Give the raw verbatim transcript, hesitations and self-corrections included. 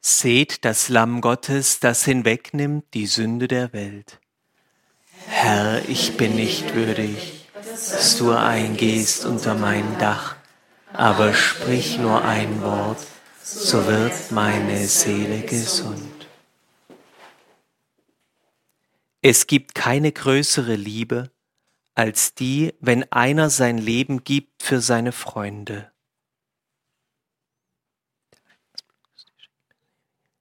Seht das Lamm Gottes, das hinwegnimmt die Sünde der Welt. Herr, ich bin nicht würdig, dass du eingehst unter mein Dach, aber sprich nur ein Wort, so wird meine Seele gesund. Es gibt keine größere Liebe als die, wenn einer sein Leben gibt für seine Freunde.